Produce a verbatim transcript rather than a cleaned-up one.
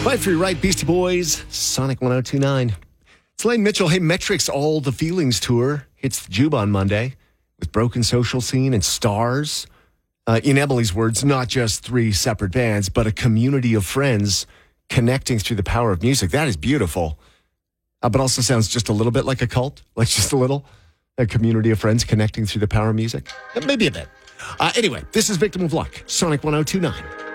Fight for your right, Beastie Boys, Sonic one oh two nine. It's Lane Mitchell. Hey, Metric's All the Feelings tour hits the Juba on Monday with Broken Social Scene and Stars. Uh, in Emily's words, not just three separate bands, but a community of friends connecting through the power of music. That is beautiful, uh, but also sounds just a little bit like a cult, like just a little. A community of friends connecting through the power of music. Maybe a bit. Uh, anyway, this is Victim of Luck, Sonic one oh two nine.